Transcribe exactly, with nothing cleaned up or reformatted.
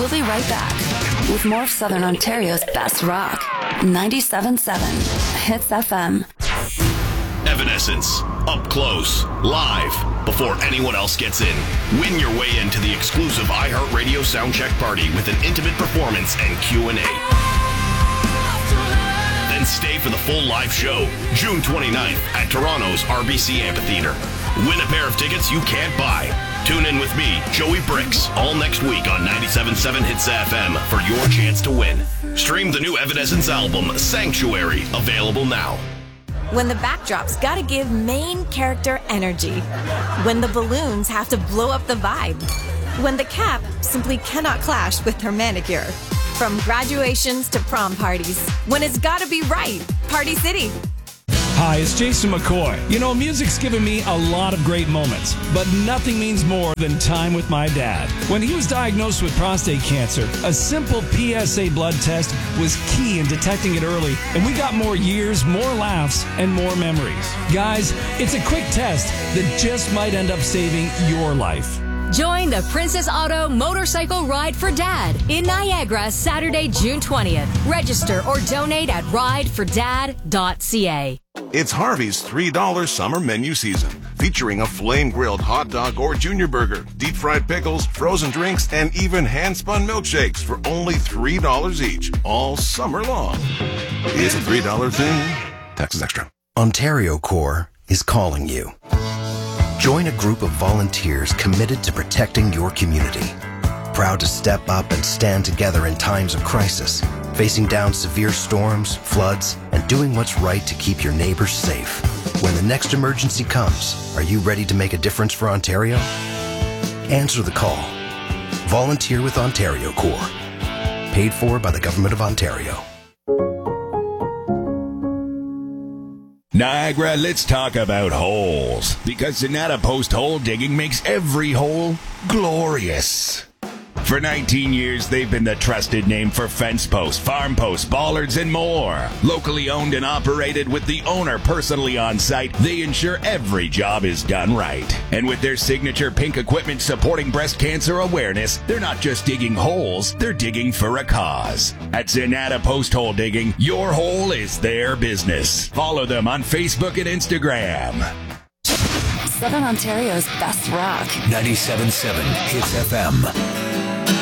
We'll be right back with more of Southern Ontario's best rock. ninety-seven point seven Hits F M. Evanescence, up close, live, before anyone else gets in. Win your way into the exclusive iHeartRadio Soundcheck Party with an intimate performance and Q and A. Then stay for the full live show, June twenty-ninth at Toronto's R B C Amphitheatre. Win a pair of tickets you can't buy. Tune in with me, Joey Bricks, all next week on ninety-seven point seven Hits F M for your chance to win. Stream the new Evanescence album, Sanctuary, available now. When the backdrop's gotta give main character energy. When the balloons have to blow up the vibe. When the cap simply cannot clash with her manicure. From graduations to prom parties. When it's gotta be right. Party City. Hi, it's Jason McCoy. You know, music's given me a lot of great moments, but nothing means more than time with my dad. When he was diagnosed with prostate cancer, a simple P S A blood test was key in detecting it early, and we got more years, more laughs, and more memories. Guys, it's a quick test that just might end up saving your life. Join the Princess Auto Motorcycle Ride for Dad in Niagara Saturday, June twentieth. Register or donate at ride for dad dot c a. It's Harvey's three dollar summer menu season, featuring a flame-grilled hot dog or junior burger, deep-fried pickles, frozen drinks, and even hand-spun milkshakes for only three dollars each, all summer long. It's a three dollar thing. Taxes extra. Ontario Corps is calling you. Join a group of volunteers committed to protecting your community. Proud to step up and stand together in times of crisis, facing down severe storms, floods, and doing what's right to keep your neighbors safe. When the next emergency comes, are you ready to make a difference for Ontario? Answer the call. Volunteer with Ontario Corps. Paid for by the Government of Ontario. Niagara, let's talk about holes. Because Sonata Post Hole Digging makes every hole glorious. For nineteen years, they've been the trusted name for fence posts, farm posts, bollards, and more. Locally owned and operated with the owner personally on site, they ensure every job is done right. And with their signature pink equipment supporting breast cancer awareness, they're not just digging holes, they're digging for a cause. At Sonata Post Hole Digging, your hole is their business. Follow them on Facebook and Instagram. Southern Ontario's best rock. ninety-seven point seven Hits F M.